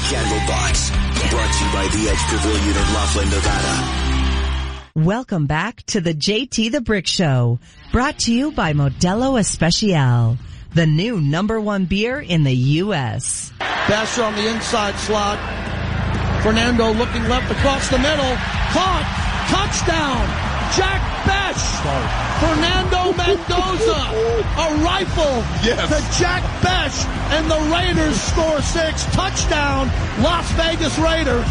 Candlebox. Brought to you by the Edge Pavilion in Laughlin, Nevada. Welcome back to the JT the Brick Show. Brought to you by Modelo Especial, the new #1 beer in the U.S. Besh on the inside slot. Fernando looking left across the middle. Caught. Touchdown. Jack Besh. Fernando Mendoza. A rifle to Jack Besh. And the Raiders score 6. Touchdown. Las Vegas Raiders.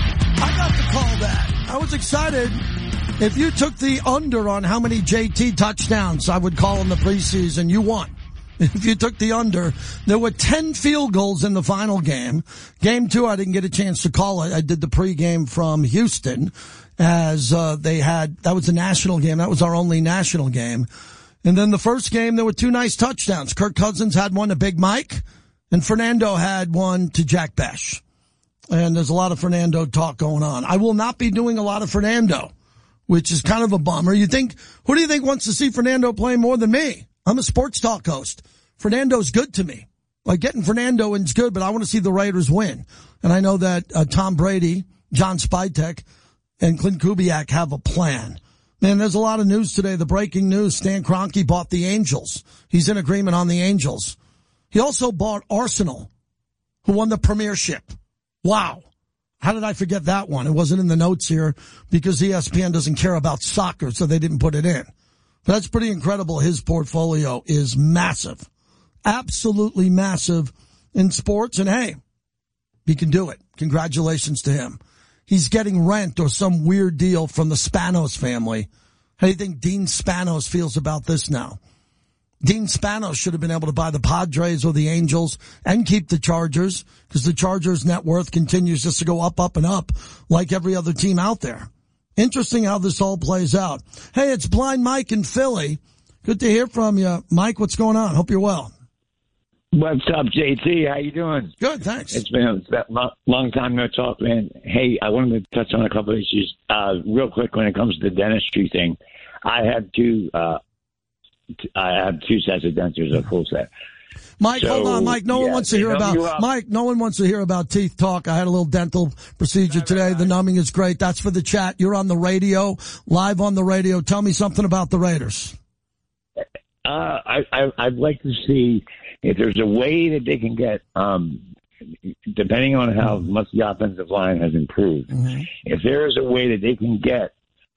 I got to call that. I was excited. If you took the under on how many JT touchdowns I would call in the preseason, you won. If you took the under, there were 10 field goals in the final game. Game 2, I didn't get a chance to call it. I did the pregame from Houston as that was a national game. That was our only national game. And then the first game, there were 2 nice touchdowns. Kirk Cousins had one to Big Mike, and Fernando had one to Jack Besh. And there's a lot of Fernando talk going on. I will not be doing a lot of Fernando, which is kind of a bummer. Who do you think wants to see Fernando play more than me? I'm a sports talk host. Fernando's good to me. Like, getting Fernando in's good, but I want to see the Raiders win. And I know that Tom Brady, John Spytek, and Clint Kubiak have a plan. Man, there's a lot of news today. The breaking news, Stan Kroenke bought the Angels. He's in agreement on the Angels. He also bought Arsenal, who won the premiership. Wow. How did I forget that one? It wasn't in the notes here because ESPN doesn't care about soccer, so they didn't put it in. But that's pretty incredible. His portfolio is massive. Absolutely massive in sports. And hey, he can do it. Congratulations to him. He's getting rent or some weird deal from the Spanos family. How do you think Dean Spanos feels about this now? Dean Spanos should have been able to buy the Padres or the Angels and keep the Chargers, because the Chargers' net worth continues just to go up, up, and up like every other team out there. Interesting how this all plays out. Hey, it's Blind Mike in Philly. Good to hear from you. Mike, what's going on? Hope you're well. What's up, JT? How you doing? Good, thanks. It's been a long time no talk, man. Hey, I wanted to touch on a couple of issues real quick when it comes to the dentistry thing. I have two sets of dentures, a full set. Mike, hold on, Mike. No one wants to hear about teeth talk. I had a little dental procedure today. The numbing is great. That's for the chat. You're on the radio, live on the radio. Tell me something about the Raiders. I'd like to see if there's a way that they can get, depending on how much the offensive line has improved, if there is a way that they can get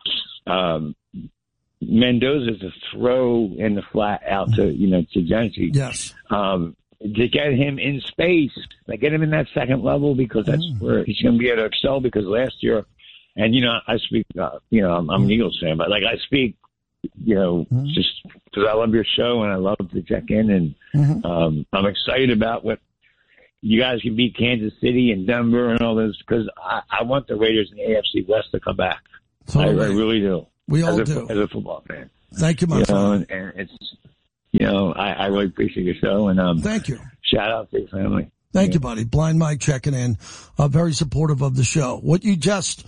Mendoza to throw in the flat out to Gentry. Yes. To get him in space, like get him in that second level, because that's where he's going to be able to excel. Because last year, and I speak, I'm an Eagles fan, but like I speak, just because I love your show and I love to check in, and I'm excited about what you guys can beat Kansas City and Denver and all this, because I want the Raiders in the AFC West to come back. Totally. I really do. We all do. As a football fan. Thank you, my friend. And it's, I really appreciate your show. And thank you. Shout out to your family. Thank you, buddy. Blind Mike checking in. Very supportive of the show. What you just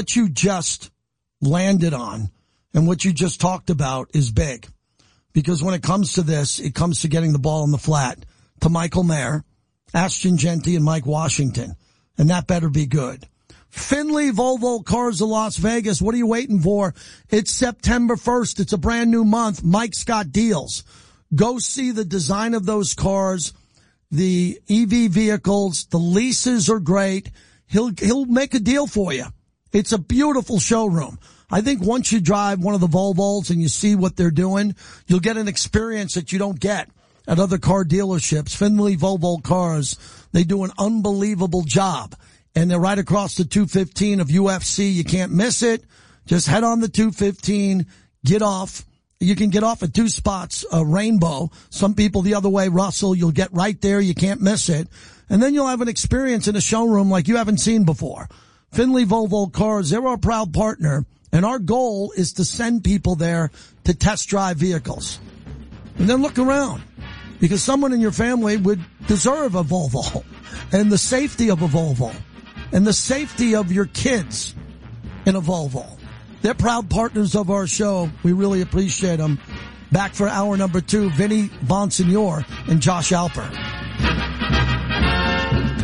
landed on and what you just talked about is big. Because when it comes to this, it comes to getting the ball in the flat to Michael Mayer, Ashton Genty, and Mike Washington. And that better be good. Finley Volvo Cars of Las Vegas. What are you waiting for? It's September 1st. It's a brand new month. Mike's got deals. Go see the design of those cars, the EV vehicles. The leases are great. He'll make a deal for you. It's a beautiful showroom. I think once you drive one of the Volvos and you see what they're doing, you'll get an experience that you don't get at other car dealerships. Finley Volvo Cars, they do an unbelievable job. And they're right across the 215 of UFC. You can't miss it. Just head on the 215, get off. You can get off at 2 spots, Rainbow. Some people the other way, Russell. You'll get right there. You can't miss it. And then you'll have an experience in a showroom like you haven't seen before. Finley Volvo Cars, they're our proud partner. And our goal is to send people there to test drive vehicles. And then look around, because someone in your family would deserve a Volvo, and the safety of a Volvo, and the safety of your kids in a Volvo. They're proud partners of our show. We really appreciate them. Back for hour number 2, Vinny Bonsignor and Josh Alper.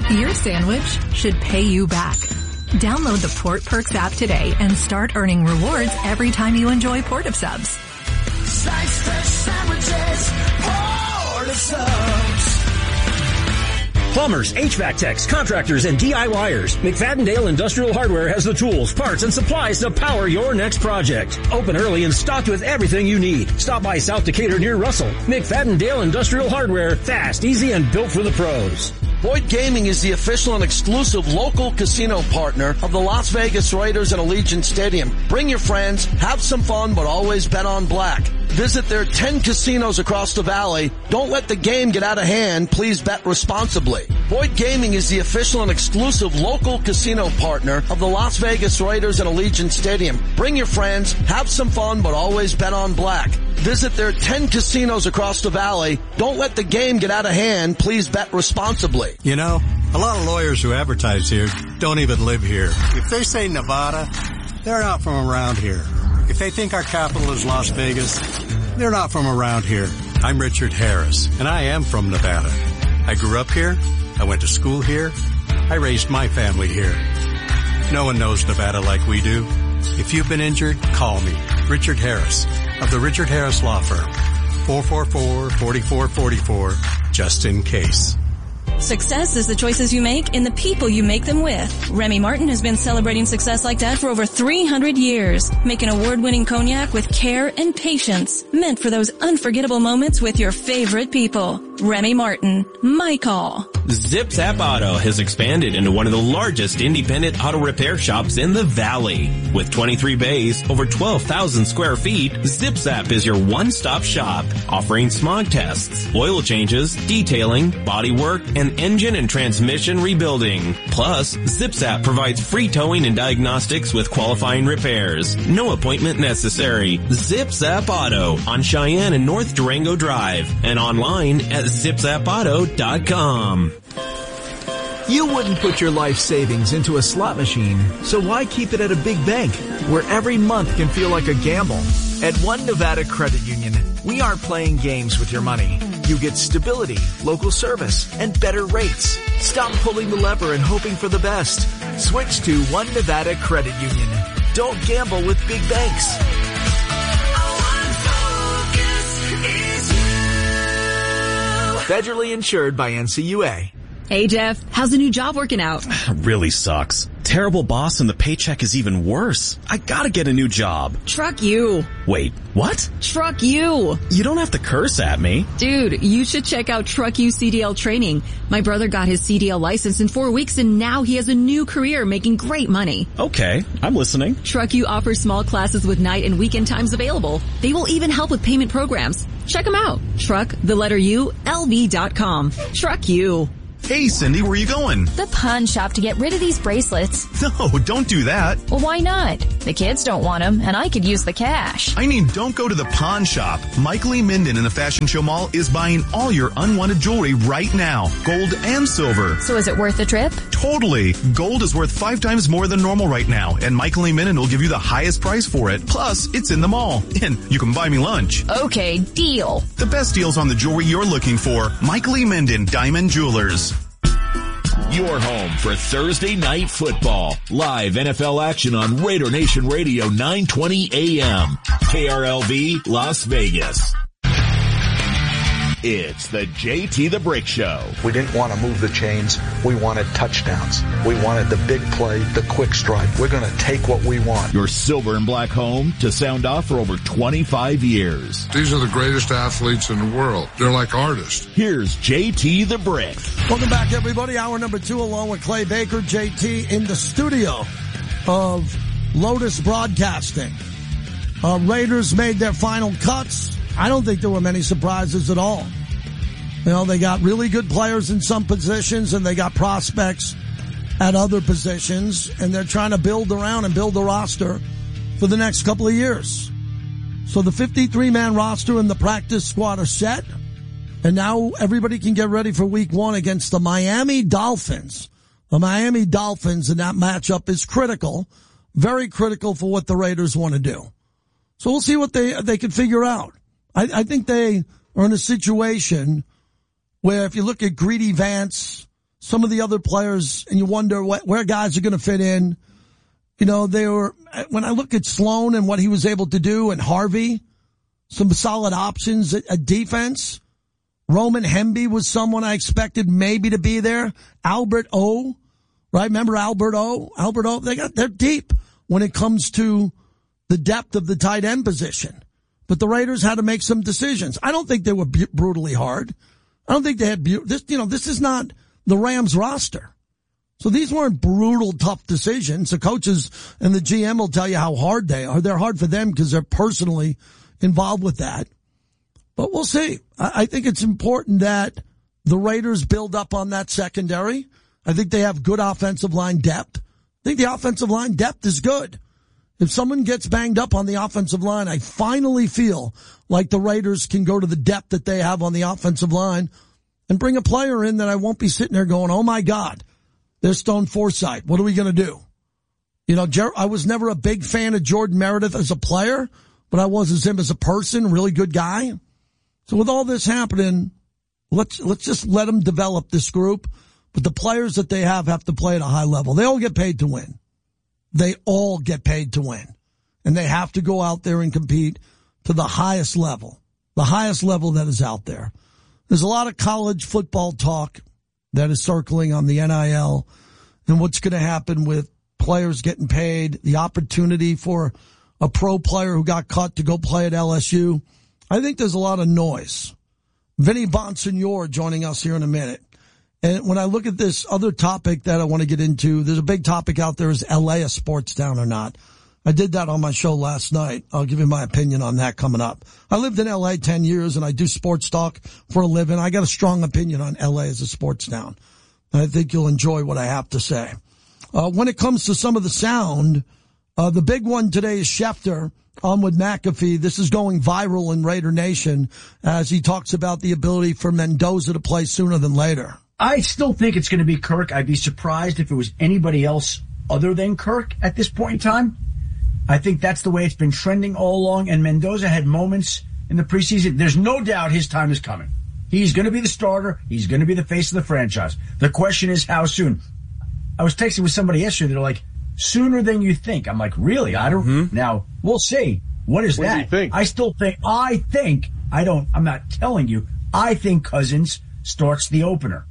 Your sandwich should pay you back. Download the Port Perks app today and start earning rewards every time you enjoy Port of Subs. Slice fresh sandwiches, Port of Subs. Plumbers, HVAC techs, contractors, and DIYers. McFadden-Dale Industrial Hardware has the tools, parts, and supplies to power your next project. Open early and stocked with everything you need. Stop by South Decatur near Russell. McFadden-Dale Industrial Hardware. Fast, easy, and built for the pros. Boyd Gaming is the official and exclusive local casino partner of the Las Vegas Raiders and Allegiant Stadium. Bring your friends, have some fun, but always bet on black. Visit their 10 casinos across the valley. Don't let the game get out of hand. Please bet responsibly. Boyd Gaming is the official and exclusive local casino partner of the Las Vegas Raiders and Allegiant Stadium. Bring your friends, have some fun, but always bet on black. Visit their 10 casinos across the valley. Don't let the game get out of hand. Please bet responsibly. You know, a lot of lawyers who advertise here don't even live here. If they say Nevada, they're not from around here. If they think our capital is Las Vegas, they're not from around here. I'm Richard Harris, and I am from Nevada. I grew up here. I went to school here. I raised my family here. No one knows Nevada like we do. If you've been injured, call me, Richard Harris, of the Richard Harris Law Firm. 444-4444, just in case. Success is the choices you make and the people you make them with. Remy Martin has been celebrating success like that for over 300 years, making award-winning cognac with care and patience, meant for those unforgettable moments with your favorite people. Remy Martin, my call. Zip Zap Auto has expanded into one of the largest independent auto repair shops in the valley. With 23 bays, over 12,000 square feet, Zip Zap is your one-stop shop, offering smog tests, oil changes, detailing, body work, and engine and transmission rebuilding. Plus, Zip Zap provides free towing and diagnostics with qualifying repairs. No appointment necessary. Zip Zap Auto on Cheyenne and North Durango Drive and online at zipzapauto.com. You wouldn't put your life savings into a slot machine, so why keep it at a big bank where every month can feel like a gamble? At One Nevada Credit Union, we aren't playing games with your money. You get stability, local service, and better rates. Stop pulling the lever and hoping for the best. Switch to One Nevada Credit Union. Don't gamble with big banks. Federally insured by NCUA. Hey Jeff, how's the new job working out? Really sucks. Terrible boss and the paycheck is even worse. I gotta get a new job. Truck you. Wait, what? Truck you. You don't have to curse at me. Dude, you should check out Truck You CDL training. My brother got his CDL license in 4 weeks and now he has a new career making great money. Okay, I'm listening. Truck You offers small classes with night and weekend times available. They will even help with payment programs. Check them out. LV.com. Truck You. Hey, Cindy, where are you going? The pawn shop to get rid of these bracelets. No, don't do that. Well, why not? The kids don't want them, and I could use the cash. I mean, don't go to the pawn shop. Mike Lee Minden in the Fashion Show Mall is buying all your unwanted jewelry right now. Gold and silver. So is it worth the trip? Totally. Gold is worth 5 times more than normal right now, and Mike Lee Minden will give you the highest price for it. Plus, it's in the mall, and you can buy me lunch. Okay, deal. The best deals on the jewelry you're looking for. Mike Lee Minden, Diamond Jewelers. Your home for Thursday Night Football. Live NFL action on Raider Nation Radio 920 AM. KRLV, Las Vegas. It's the JT the Brick Show. We didn't want to move the chains. We wanted touchdowns. We wanted the big play, the quick strike. We're going to take what we want. Your silver and black home to sound off for over 25 years. These are the greatest athletes in the world. They're like artists. Here's JT the Brick. Welcome back, everybody. Hour number 2 along with Clay Baker, JT, in the studio of Lotus Broadcasting. Raiders made their final cuts. I don't think there were many surprises at all. You know, they got really good players in some positions and they got prospects at other positions, and they're trying to build around and build the roster for the next couple of years. So the 53-man roster and the practice squad are set, and now everybody can get ready for week 1 against the Miami Dolphins. The Miami Dolphins in that matchup is critical, very critical for what the Raiders want to do. So we'll see what they can figure out. I think they are in a situation where if you look at Greedy Vance, some of the other players, and you wonder where guys are going to fit in. You know, when I look at Sloan and what he was able to do, and Harvey, some solid options at defense. Roman Hemby was someone I expected maybe to be there. Albert O, right? Remember Albert O? They're deep when it comes to the depth of the tight end position. But the Raiders had to make some decisions. I don't think they were brutally hard. I don't think they had this is not the Rams roster. So these weren't brutal, tough decisions. The coaches and the GM will tell you how hard they are. They're hard for them because they're personally involved with that. But we'll see. I think it's important that the Raiders build up on that secondary. I think they have good offensive line depth. I think the offensive line depth is good. If someone gets banged up on the offensive line, I finally feel like the Raiders can go to the depth that they have on the offensive line and bring a player in that I won't be sitting there going, oh my God, there's Stone Forsythe. What are we going to do? You know, I was never a big fan of Jordan Meredith as a player, but I was him as a person, really good guy. So with all this happening, let's just let them develop this group. But the players that they have to play at a high level. They all get paid to win. They all get paid to win. And they have to go out there and compete to the highest level that is out there. There's a lot of college football talk that is circling on the NIL and what's going to happen with players getting paid, the opportunity for a pro player who got cut to go play at LSU. I think there's a lot of noise. Vinny Bonsignore joining us here in a minute. And when I look at this other topic that I want to get into, there's a big topic out there, is LA a sports town or not? I did that on my show last night. I'll give you my opinion on that coming up. I lived in LA 10 years and I do sports talk for a living. I got a strong opinion on LA as a sports town. And I think you'll enjoy what I have to say. When it comes to some of the sound, the big one today is Schefter on with McAfee. This is going viral in Raider Nation as he talks about the ability for Mendoza to play sooner than later. I still think it's going to be Kirk. I'd be surprised if it was anybody else other than Kirk at this point in time. I think that's the way it's been trending all along, and Mendoza had moments in the preseason. There's no doubt his time is coming. He's going to be the starter. He's going to be the face of the franchise. The question is how soon. I was texting with somebody yesterday. They're like, sooner than you think. I'm like, really? I don't. Now, we'll see. What is that? Do you think? I still think, I'm not telling you, I think Cousins starts the opener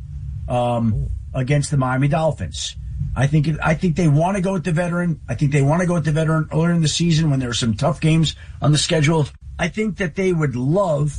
against the Miami Dolphins. I think they want to go with the veteran. I think they want to go with the veteran earlier in the season when there are some tough games on the schedule. I think that they would love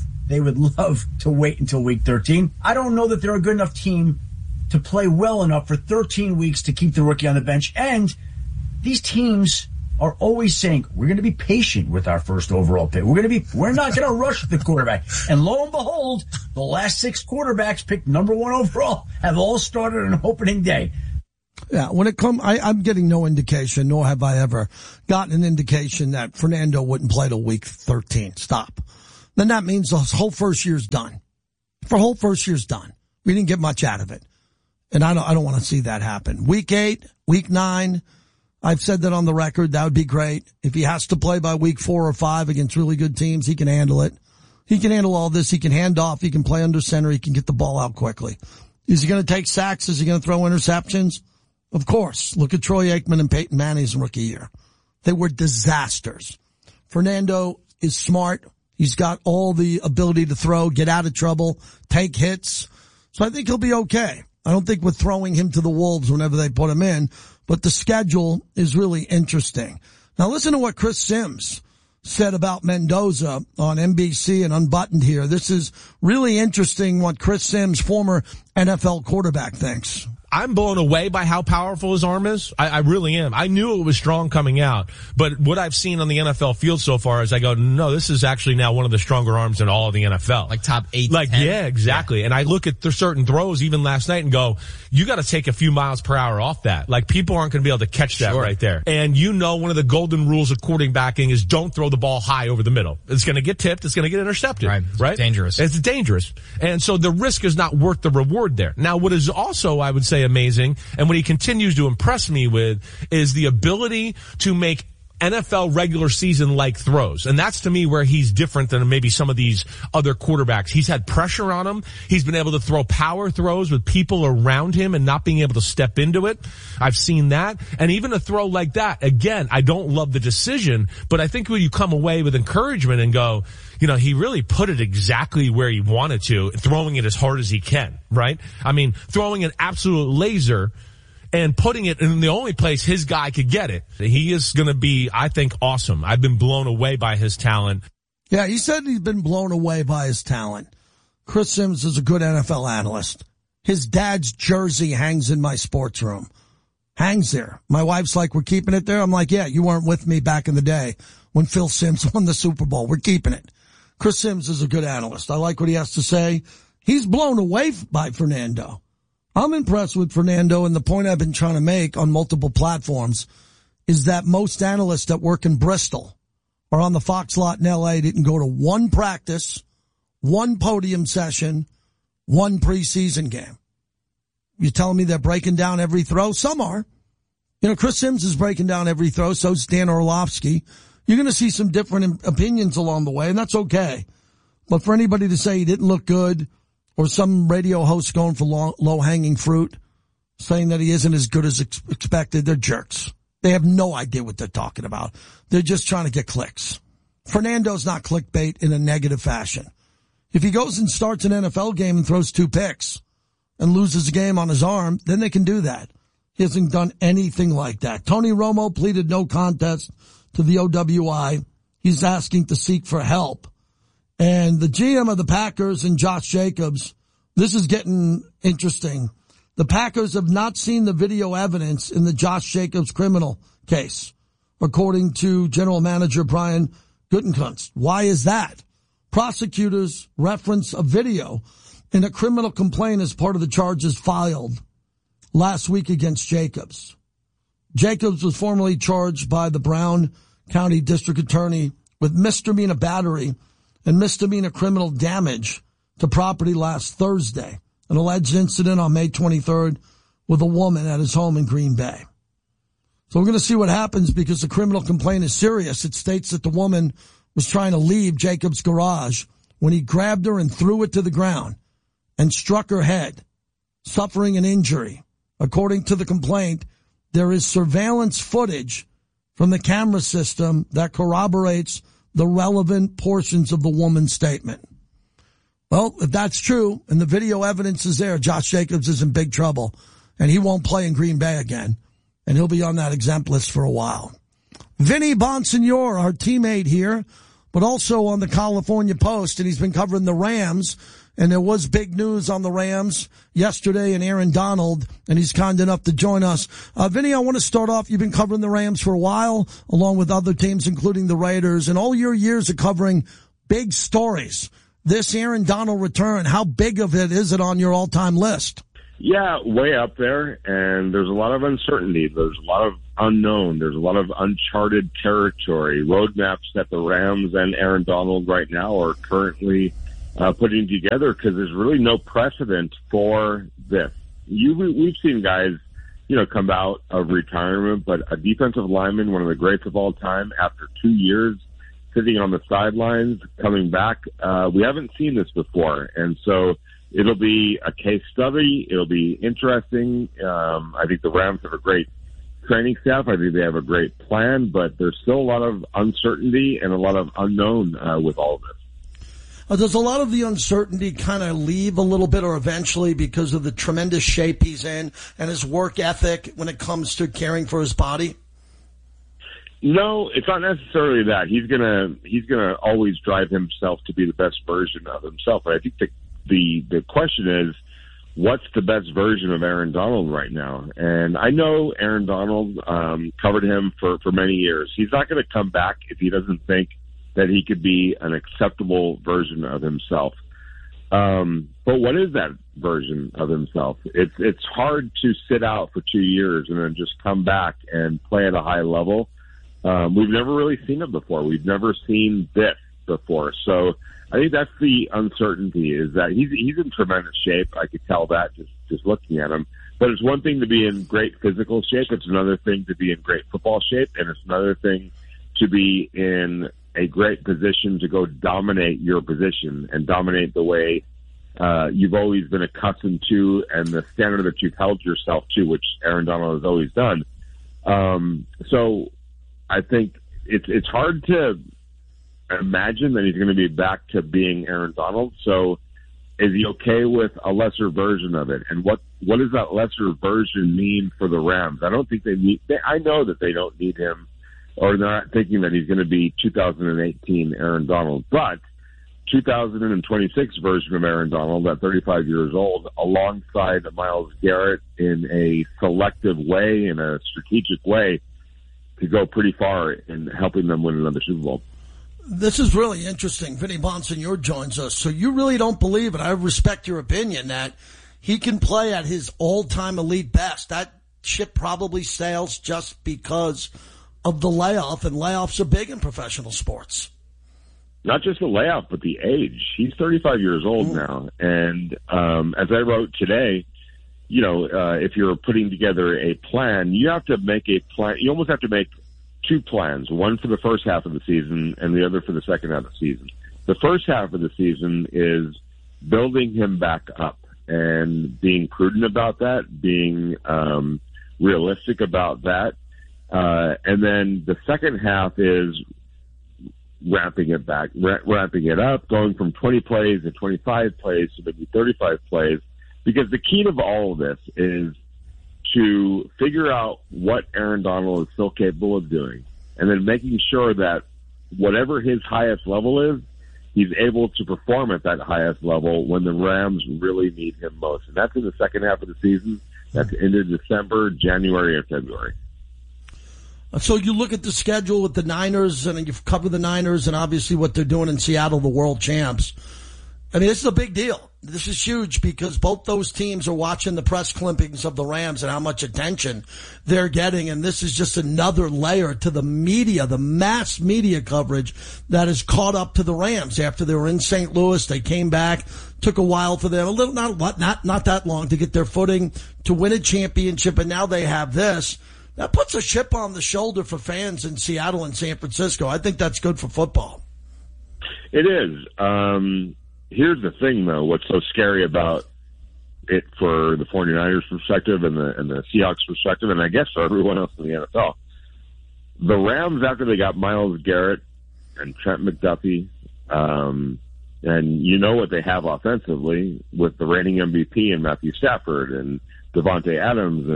to wait until week 13. I don't know that they're a good enough team to play well enough for 13 weeks to keep the rookie on the bench. And these teams are always saying, we're going to be patient with our first overall pick. We're not going to rush the quarterback. And lo and behold, the last 6 quarterbacks picked number 1 overall have all started on opening day. Yeah, when it comes, I'm getting no indication, nor have I ever gotten an indication that Fernando wouldn't play till week 13. Stop. Then that means the whole first year's done. The whole first year's done. We didn't get much out of it. And I don't want to see that happen. Week 8, week 9, I've said that on the record. That would be great. If he has to play by week 4 or 5 against really good teams, he can handle it. He can handle all this. He can hand off. He can play under center. He can get the ball out quickly. Is he going to take sacks? Is he going to throw interceptions? Of course. Look at Troy Aikman and Peyton Manning's rookie year. They were disasters. Fernando is smart. He's got all the ability to throw, get out of trouble, take hits. So I think he'll be okay. I don't think we're throwing him to the wolves whenever they put him in, but the schedule is really interesting. Now listen to what Chris Sims said about Mendoza on NBC and Unbuttoned here. This is really interesting what Chris Sims, former NFL quarterback, thinks. I'm blown away by how powerful his arm is. I really am. I knew it was strong coming out, but what I've seen on the NFL field so far is I go, no, this is actually now one of the stronger arms in all of the NFL. Like top 8, like 10. Yeah, exactly. Yeah. And I look at the certain throws even last night and go, you got to take a few miles per hour off that. Like people aren't going to be able to catch that right there. And you know, one of the golden rules of quarterbacking is don't throw the ball high over the middle. It's going to get tipped. It's going to get intercepted. Right? It's dangerous. It's dangerous. And so the risk is not worth the reward there. Now, what is also, I would say, amazing, and what he continues to impress me with, is the ability to make NFL regular season like throws. And that's to me where he's different than maybe some of these other quarterbacks. He's had pressure on him. He's been able to throw power throws with people around him and not being able to step into it. I've seen that. And even a throw like that, again, I don't love the decision, but I think when you come away with encouragement and go, you know, he really put it exactly where he wanted to, throwing it as hard as he can, right? I mean, throwing an absolute laser and putting it in the only place his guy could get it. He is going to be, I think, awesome. I've been blown away by his talent. Yeah, he said he's been blown away by his talent. Chris Sims is a good NFL analyst. His dad's jersey hangs in my sports room. Hangs there. My wife's like, we're keeping it there. I'm like, yeah, you weren't with me back in the day when Phil Simms won the Super Bowl. We're keeping it. Chris Sims is a good analyst. I like what he has to say. He's blown away by Fernando. I'm impressed with Fernando, and the point I've been trying to make on multiple platforms is that most analysts that work in Bristol or on the Fox lot in L.A. didn't go to one practice, one podium session, one preseason game. You're telling me they're breaking down every throw? Some are. You know, Chris Sims is breaking down every throw, so's Dan Orlovsky. You're going to see some different opinions along the way, and that's okay. But for anybody to say he didn't look good, or some radio host going for low-hanging fruit, saying that he isn't as good as expected, they're jerks. They have no idea what they're talking about. They're just trying to get clicks. Fernando's not clickbait in a negative fashion. If he goes and starts an NFL game and throws 2 picks and loses a game on his arm, then they can do that. He hasn't done anything like that. Tony Romo pleaded no contest to the OWI. He's asking to seek for help. And the GM of the Packers and Josh Jacobs, this is getting interesting. The Packers have not seen the video evidence in the Josh Jacobs criminal case, according to General Manager Brian Gutekunst. Why is that? Prosecutors reference a video in a criminal complaint as part of the charges filed last week against Jacobs. Jacobs was formerly charged by the Brown County District Attorney with misdemeanor battery and misdemeanor criminal damage to property last Thursday, an alleged incident on May 23rd with a woman at his home in Green Bay. So we're going to see what happens because the criminal complaint is serious. It states that the woman was trying to leave Jacob's garage when he grabbed her and threw it to the ground and struck her head, suffering an injury. According to the complaint, there is surveillance footage from the camera system that corroborates the relevant portions of the woman's statement. Well, if that's true and the video evidence is there, Josh Jacobs is in big trouble and he won't play in Green Bay again and he'll be on that exempt list for a while. Vinny Bonsignore, our teammate here, but also on the California Post, and he's been covering the Rams. And there was big news on the Rams yesterday and Aaron Donald, and he's kind enough to join us. Vinny, I want to start off. You've been covering the Rams for a while, along with other teams, including the Raiders, and all your years of covering big stories. This Aaron Donald return, how big of it is it on your all-time list? Yeah, way up there, and there's a lot of uncertainty. There's a lot of unknown. There's a lot of uncharted territory. Roadmaps that the Rams and Aaron Donald right now are currently putting together because there's really no precedent for this. We've seen guys, come out of retirement, but a defensive lineman, one of the greats of all time, after 2 years sitting on the sidelines, coming back, we haven't seen this before. And so it'll be a case study. It'll be interesting. I think the Rams have a great training staff. I think they have a great plan, but there's still a lot of uncertainty and a lot of unknown with all of this. Does a lot of the uncertainty kind of leave a little bit or eventually because of the tremendous shape he's in and his work ethic when it comes to caring for his body? No, it's not necessarily that. He's gonna always drive himself to be the best version of himself. But I think the question is, what's the best version of Aaron Donald right now? And I know Aaron Donald covered him for many years. He's not going to come back if he doesn't think that he could be an acceptable version of himself. But what is that version of himself? It's hard to sit out for 2 years and then just come back and play at a high level. We've never really seen it before. We've never seen this before. So I think that's the uncertainty, is that he's in tremendous shape. I could tell that just looking at him. But it's one thing to be in great physical shape. It's another thing to be in great football shape. And it's another thing to be in a great position to go dominate your position and dominate the way you've always been accustomed to and the standard that you've held yourself to, which Aaron Donald has always done. So I think it's hard to imagine that he's going to be back to being Aaron Donald. So is he okay with a lesser version of it? And what does that lesser version mean for the Rams? I don't think I know that they don't need him, or they're not thinking that he's going to be 2018 Aaron Donald, but 2026 version of Aaron Donald at 35 years old, alongside Myles Garrett in a selective way, in a strategic way, to go pretty far in helping them win another Super Bowl. This is really interesting. Vinny Bonsignore joins us. So you really don't believe it. I respect your opinion that he can play at his all-time elite best. That ship probably sails just because of the layoff, and layoffs are big in professional sports. Not just the layoff, but the age. He's 35 years old now. And as I wrote today, if you're putting together a plan, you have to make a plan. You almost have to make two plans, one for the first half of the season and the other for the second half of the season. The first half of the season is building him back up and being prudent about that, being realistic about that. And then the second half is ramping it up, going from 20 plays to 25 plays to maybe 35 plays. Because the key to all of this is to figure out what Aaron Donald is still capable of doing, and then making sure that whatever his highest level is, he's able to perform at that highest level when the Rams really need him most. And that's in the second half of the season. That's into December, January, and February. So you look at the schedule with the Niners, and you've covered the Niners and obviously what they're doing in Seattle, the world champs. I mean, this is a big deal. This is huge because both those teams are watching the press clippings of the Rams and how much attention they're getting. And this is just another layer to the media, the mass media coverage that is caught up to the Rams. After they were in St. Louis, they came back, took a while for them, not that long to get their footing, to win a championship. And now they have this. That puts a chip on the shoulder for fans in Seattle and San Francisco. I think that's good for football. It is. Here's the thing, though. What's so scary about it for the 49ers perspective and the Seahawks perspective, and I guess for everyone else in the NFL, the Rams, after they got Myles Garrett and Trent McDuffie, and you know what they have offensively with the reigning MVP and Matthew Stafford and Devontae Adams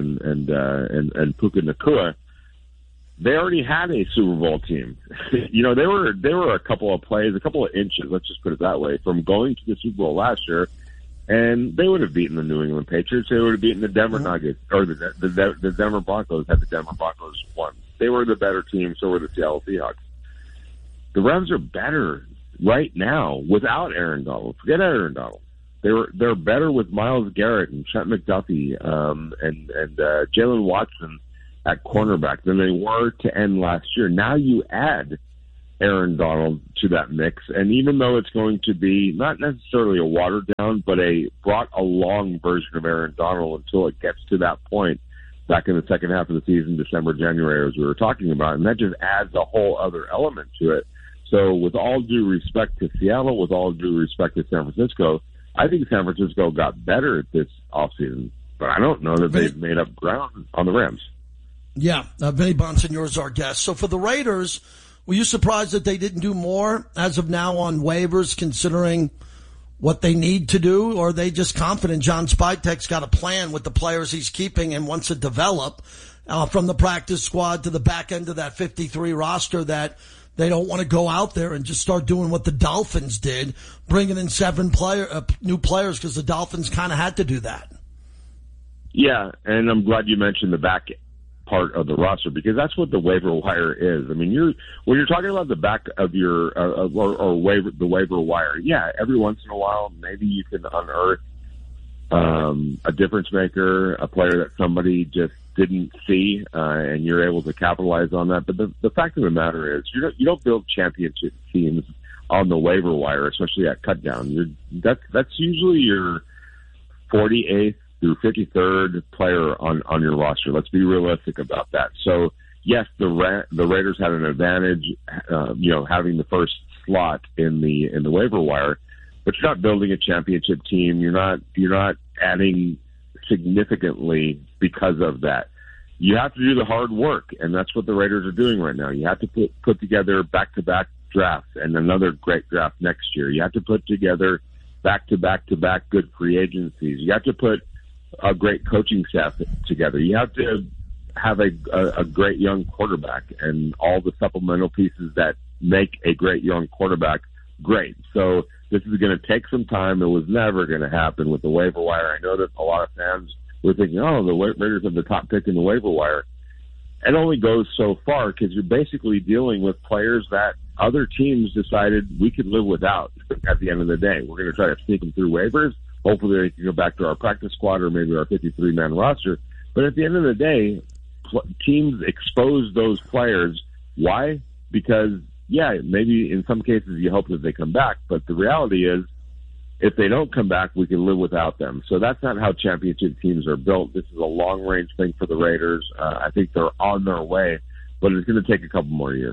and Puka Nacua, they already had a Super Bowl team. They were a couple of plays, a couple of inches, let's just put it that way, from going to the Super Bowl last year, and they would have beaten the New England Patriots. They would have beaten the Denver Nuggets, or the Denver Broncos had the Denver Broncos won. They were the better team, so were the Seattle Seahawks. The Rams are better right now without Aaron Donald. Forget Aaron Donald. They're better with Myles Garrett and Trent McDuffie and Jalen Watson at cornerback than they were to end last year. Now you add Aaron Donald to that mix, and even though it's going to be not necessarily a watered down, but a brought along version of Aaron Donald until it gets to that point back in the second half of the season, December, January, as we were talking about, and that just adds a whole other element to it. So with all due respect to Seattle, with all due respect to San Francisco, I think San Francisco got better this offseason, but I don't know that they've made up ground on the Rams. Yeah, Vinny Bonsignore is our guest. So for the Raiders, were you surprised that they didn't do more as of now on waivers, considering what they need to do, or are they just confident John Spytek's got a plan with the players he's keeping and wants to develop from the practice squad to the back end of that 53 roster, that they don't want to go out there and just start doing what the Dolphins did, bringing in 7 new players, because the Dolphins kind of had to do that. Yeah, and I'm glad you mentioned the back part of the roster, because that's what the waiver wire is. I mean, when you're talking about the back of your the waiver wire, yeah, every once in a while maybe you can unearth a difference maker, a player that somebody just didn't see, and you're able to capitalize on that. But the fact of the matter is, you don't build championship teams on the waiver wire, especially at cut down. That's usually your 48th through 53rd player on your roster. Let's be realistic about that. So yes, the Raiders had an advantage, having the first slot in the waiver wire, but you're not building a championship team. You're not adding significantly because of that. You have to do the hard work, and that's what the Raiders are doing right now. You have to put together back-to-back drafts and another great draft next year. You have to put together back-to-back-to-back good free agencies. You have to put a great coaching staff together. You have to have a great young quarterback and all the supplemental pieces that make a great young quarterback great. So this is going to take some time. It was never going to happen with the waiver wire. I know that a lot of fans were thinking, the Raiders have the top pick in the waiver wire. It only goes so far because you're basically dealing with players that other teams decided we could live without at the end of the day. We're going to try to sneak them through waivers. Hopefully they can go back to our practice squad or maybe our 53-man roster. But at the end of the day, teams expose those players. Why? Because, maybe in some cases you hope that they come back, but the reality is if they don't come back, we can live without them. So that's not how championship teams are built. This is a long-range thing for the Raiders. I think they're on their way, but it's going to take a couple more years.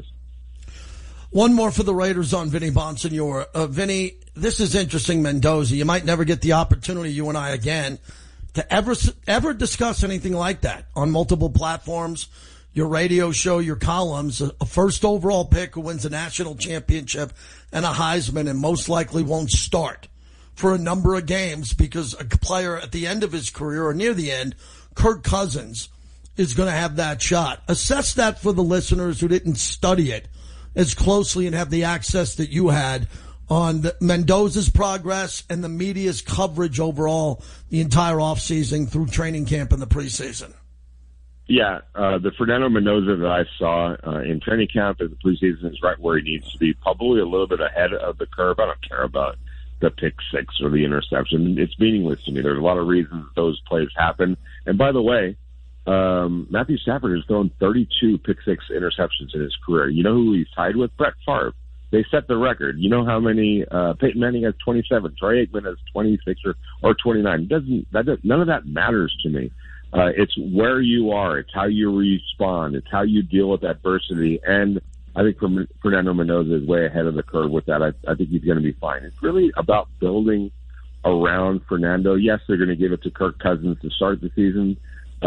One more for the Raiders on Vinny Bonsignore. Vinny, this is interesting, Mendoza. You might never get the opportunity, you and I again, to ever discuss anything like that on multiple platforms, your radio show, your columns, a first overall pick who wins a national championship and a Heisman and most likely won't start for a number of games because a player at the end of his career or near the end, Kirk Cousins, is going to have that shot. Assess that for the listeners who didn't study it as closely and have the access that you had on Mendoza's progress and the media's coverage overall the entire offseason through training camp and the preseason. Yeah, the Fernando Mendoza that I saw in training camp and the preseason is right where he needs to be, probably a little bit ahead of the curve. I don't care about the pick six or the interception. It's meaningless to me. There's a lot of reasons those plays happen. And by the way, Matthew Stafford has thrown 32 pick six interceptions in his career. You know who he's tied with? Brett Favre. They set the record. You know how many? Peyton Manning has 27. Troy Aikman has 26 or 29. None of that matters to me. It's where you are. It's how you respond. It's how you deal with adversity. And I think Fernando Mendoza is way ahead of the curve with that. I think he's going to be fine. It's really about building around Fernando. Yes, they're going to give it to Kirk Cousins to start the season.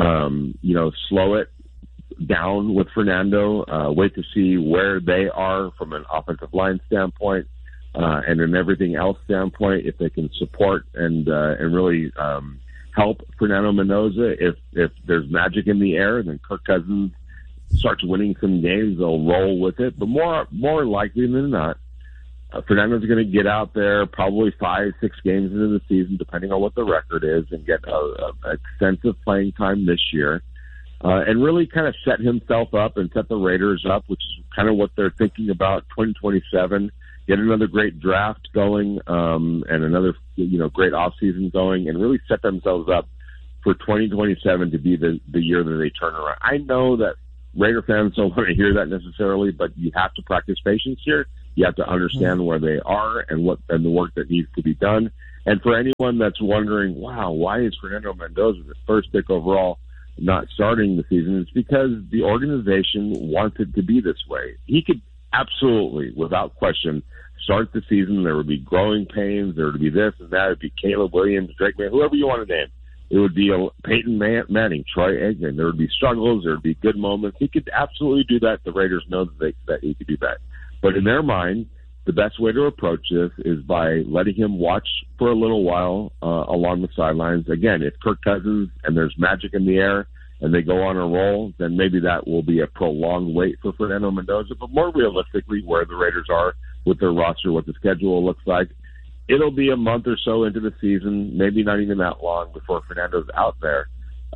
Slow it down with Fernando. Wait to see where they are from an offensive line standpoint and an everything else standpoint. If they can support and really help Fernando Mendoza. If there's magic in the air, then Kirk Cousins starts winning some games. They'll roll with it. But more likely than not, Fernando's going to get out there probably 5-6 games into the season, depending on what the record is, and get extensive playing time this year, and really kind of set himself up and set the Raiders up, which is kind of what they're thinking about 2027. Get another great draft going, and another great offseason going, and really set themselves up for 2027 to be the year that they turn around. I know that Raider fans don't want to hear that necessarily, but you have to practice patience here. You have to understand where they are and the work that needs to be done. And for anyone that's wondering, wow, why is Fernando Mendoza the first pick overall not starting the season? It's because the organization wants it to be this way. He could absolutely, without question, start the season. There would be growing pains. There would be this and that. It would be Caleb Williams, Drake May, whoever you want to name. It would be Peyton Manning, Troy Aikman. There would be struggles. There would be good moments. He could absolutely do that. The Raiders know that he could do that. But in their mind, the best way to approach this is by letting him watch for a little while along the sidelines. Again, if Kirk Cousins and there's magic in the air and they go on a roll, then maybe that will be a prolonged wait for Fernando Mendoza. But more realistically, where the Raiders are with their roster, what the schedule looks like, it'll be a month or so into the season, maybe not even that long before Fernando's out there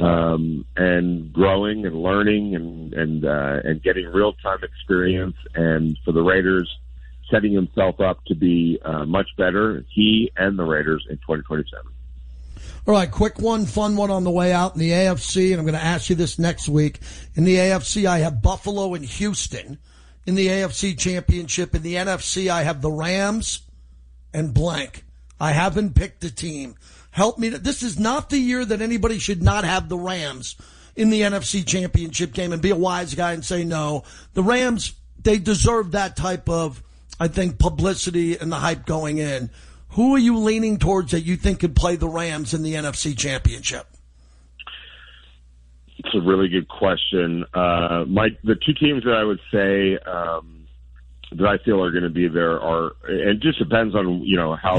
and growing and learning and getting real-time experience. And for the Raiders, setting himself up to be much better, he and the Raiders, in 2027. All right, quick one, fun one on the way out in the AFC, and I'm going to ask you this next week. In the AFC, I have Buffalo and Houston in the AFC Championship. In the NFC, I have the Rams and blank. I haven't picked a team. Help me. This is not the year that anybody should not have the Rams in the NFC Championship game and be a wise guy and say no. The Rams, they deserve that type of, I think, publicity and the hype going in. Who are you leaning towards that you think could play the Rams in the NFC Championship? It's a really good question. The two teams that I would say that I feel are going to be there are, and it just depends on how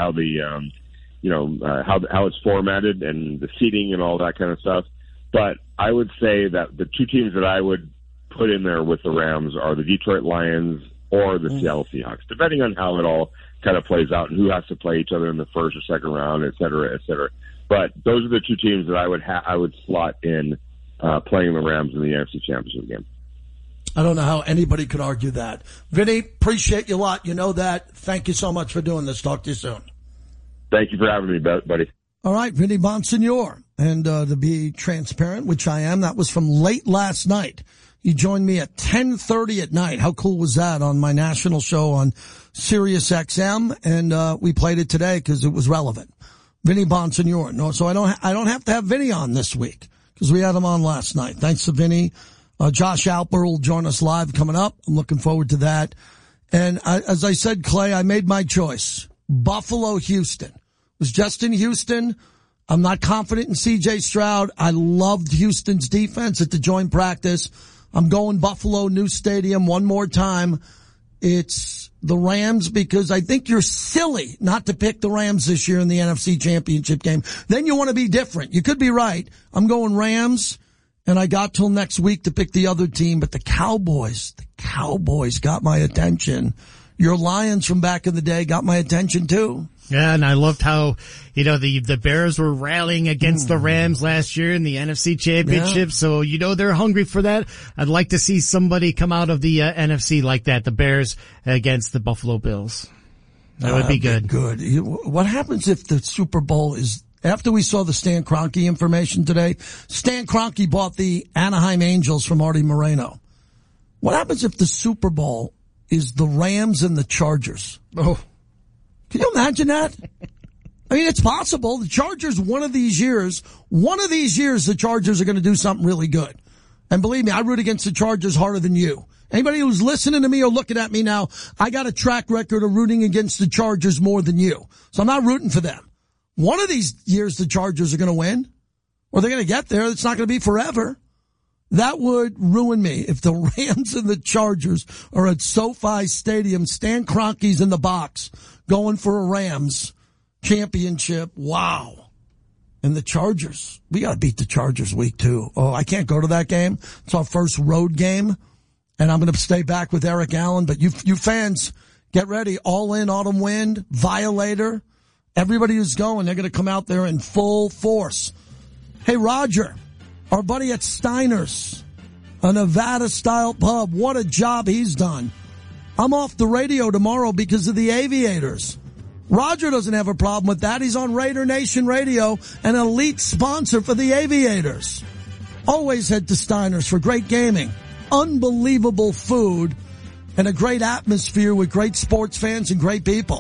it's formatted and the seating and all that kind of stuff. But I would say that the two teams that I would put in there with the Rams are the Detroit Lions or the Seattle Seahawks, depending on how it all kind of plays out and who has to play each other in the first or second round, et cetera, et cetera. But those are the two teams that I would slot in playing the Rams in the NFC Championship game. I don't know how anybody could argue that. Vinny, appreciate you a lot. You know that. Thank you so much for doing this. Talk to you soon. Thank you for having me, buddy. All right, Vinny Bonsignore. And to be transparent, which I am, that was from late last night. He joined me at 10:30 at night. How cool was that on my national show on Sirius XM? And we played it today because it was relevant. Vinny Bonsignore. No, so I don't have to have Vinny on this week because we had him on last night. Thanks to Vinny. Josh Alper will join us live coming up. I'm looking forward to that. And as I said, Clay, I made my choice. Buffalo, Houston. It was just in Houston. I'm not confident in C.J. Stroud. I loved Houston's defense at the joint practice. I'm going Buffalo, new stadium one more time. It's the Rams because I think you're silly not to pick the Rams this year in the NFC Championship game. Then you want to be different. You could be right. I'm going Rams, and I got till next week to pick the other team, but the Cowboys got my attention. Your Lions from back in the day got my attention too. Yeah, and I loved how, the Bears were rallying against the Rams last year in the NFC Championship. Yeah. So, they're hungry for that. I'd like to see somebody come out of the NFC like that, the Bears against the Buffalo Bills. That would be good. Good. What happens if the Super Bowl is, after we saw the Stan Kroenke information today, Stan Kroenke bought the Anaheim Angels from Artie Moreno. What happens if the Super Bowl is the Rams and the Chargers? Oh. Can you imagine that? I mean, it's possible. The Chargers, one of these years, the Chargers are going to do something really good. And believe me, I root against the Chargers harder than you. Anybody who's listening to me or looking at me now, I got a track record of rooting against the Chargers more than you. So I'm not rooting for them. One of these years, the Chargers are going to win, or they're going to get there. It's not going to be forever. That would ruin me if the Rams and the Chargers are at SoFi Stadium. Stan Kroenke's in the box going for a Rams championship. Wow. And the Chargers. We got to beat the Chargers week 2. Oh, I can't go to that game. It's our first road game. And I'm going to stay back with Eric Allen. But you fans, get ready. All in, Autumn Wind, Violator. Everybody who's going, they're going to come out there in full force. Hey, Roger. Our buddy at Steiner's, a Nevada-style pub. What a job he's done. I'm off the radio tomorrow because of the Aviators. Roger doesn't have a problem with that. He's on Raider Nation Radio, an elite sponsor for the Aviators. Always head to Steiner's for great gaming, unbelievable food, and a great atmosphere with great sports fans and great people.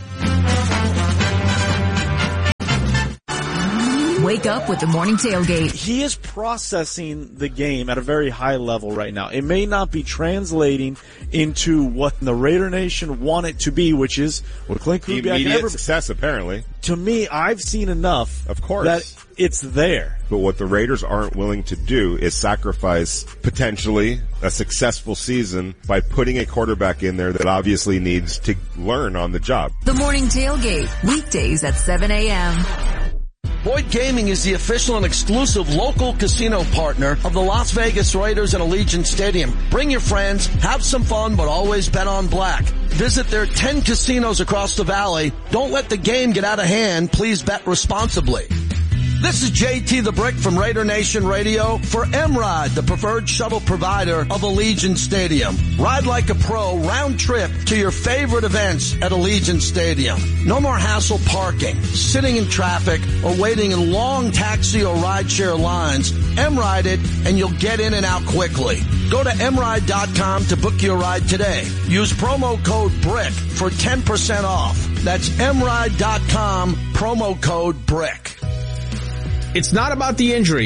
Wake up with the Morning Tailgate. He is processing the game at a very high level right now. It may not be translating into what the Raider Nation want it to be, which is what Clint Kubiak immediate success, apparently. To me, I've seen enough, of course, that it's there. But what the Raiders aren't willing to do is sacrifice potentially a successful season by putting a quarterback in there that obviously needs to learn on the job. The Morning Tailgate, weekdays at 7 a.m. Boyd Gaming is the official and exclusive local casino partner of the Las Vegas Raiders and Allegiant Stadium. Bring your friends, have some fun, but always bet on black. Visit their 10 casinos across the valley. Don't let the game get out of hand. Please bet responsibly. This is JT the Brick from Raider Nation Radio for M-Ride, the preferred shuttle provider of Allegiant Stadium. Ride like a pro, round trip to your favorite events at Allegiant Stadium. No more hassle parking, sitting in traffic, or waiting in long taxi or rideshare lines. M-Ride it, and you'll get in and out quickly. Go to mride.com to book your ride today. Use promo code BRICK for 10% off. That's mride.com, promo code BRICK. It's not about the injury.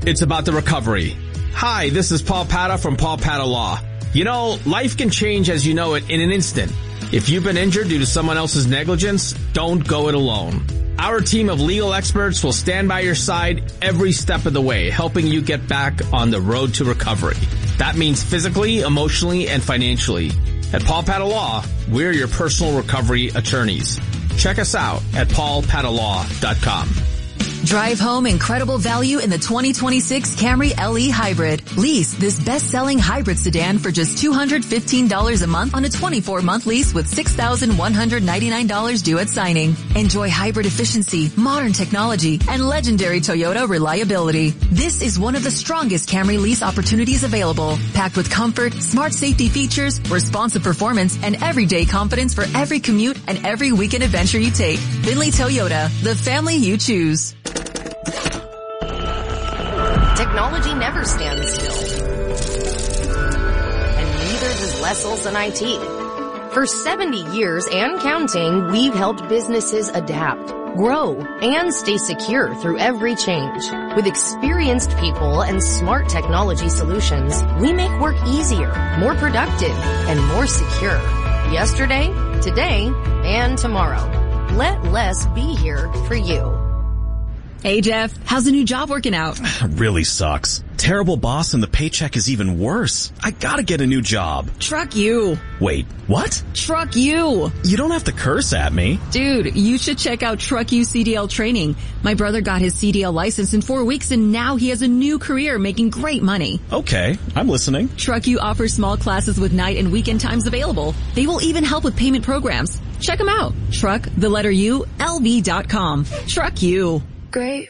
it's about the recovery. Hi, this is Paul Pata from Paul Pata Law. You know, life can change as you know it in an instant. If you've been injured due to someone else's negligence, don't go it alone. Our team of legal experts will stand by your side every step of the way, helping you get back on the road to recovery. That means physically, emotionally, and financially. At Paul Pata Law, we're your personal recovery attorneys. Check us out at paulpatalaw.com. Drive home incredible value in the 2026 Camry LE Hybrid. Lease this best-selling hybrid sedan for just $215 a month on a 24-month lease with $6,199 due at signing. Enjoy hybrid efficiency, modern technology, and legendary Toyota reliability. This is one of the strongest Camry lease opportunities available, packed with comfort, smart safety features, responsive performance, and everyday confidence for every commute and every weekend adventure you take. Finley Toyota, the family you choose. Technology never stands still. And neither does Wessels and IT. For 70 years and counting, we've helped businesses adapt, grow, and stay secure through every change. With experienced people and smart technology solutions, we make work easier, more productive, and more secure. Yesterday, today, and tomorrow. Let less be here for you. Hey Jeff, how's the new job working out? Really sucks. Terrible boss and the paycheck is even worse. I gotta get a new job. Truck you. Wait, what? Truck you. You don't have to curse at me. Dude, you should check out Truck You CDL training. My brother got his CDL license in 4 weeks and now he has a new career making great money. Okay, I'm listening. Truck You offers small classes with night and weekend times available. They will even help with payment programs. Check them out. Truck, the letter U, LV.com. Truck You. Great